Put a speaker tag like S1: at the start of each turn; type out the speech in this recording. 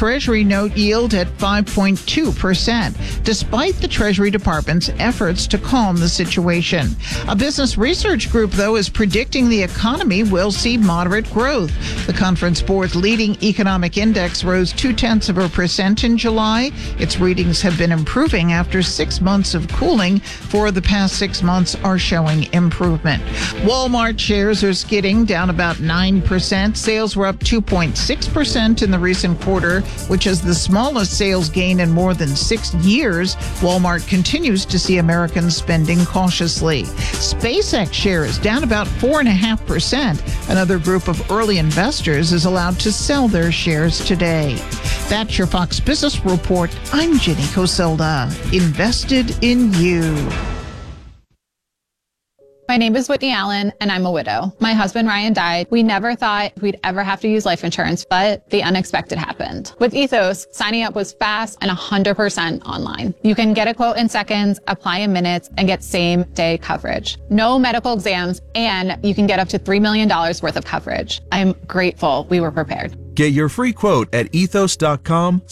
S1: Treasury note yield at 5.2%, despite the Treasury Department's efforts to calm the situation. A business research group, though, is predicting the economy will see moderate growth. The Conference Board's leading economic index rose 0.2% in July. Its readings have been improving after 6 months of cooling. For the past 6 months are showing improvement. Walmart shares are skidding, down about 9%. Sales were up 2.6% in the recent quarter, which is the smallest sales gain in more than 6 years. Walmart continues to see Americans spending cautiously. SpaceX shares down about 4.5%. Another group of early investors is allowed to sell their shares today. That's your Fox Business Report. I'm Jenny Coselda. Invested in you.
S2: My name is Whitney Allen, and I'm a widow. My husband, Ryan, died. We never thought we'd ever have to use life insurance, but the unexpected happened. With Ethos, signing up was fast and 100% online. You can get a quote in seconds, apply in minutes, and get same-day coverage. No medical exams, and you can get up to $3 million worth of coverage. I'm grateful we were prepared.
S3: Get your free quote at ethos.com